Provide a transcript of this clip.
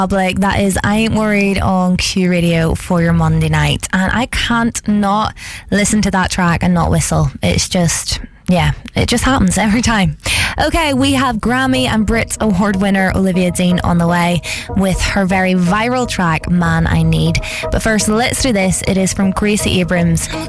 Public, that is I Ain't Worried on Q Radio for your Monday night, and I can't not listen to that track and not whistle. It's just, yeah, it just happens every time. Okay, we have Grammy and Brit Award winner Olivia Dean on the way with her very viral track Man I Need. But first, let's do this. It is from Gracie Abrams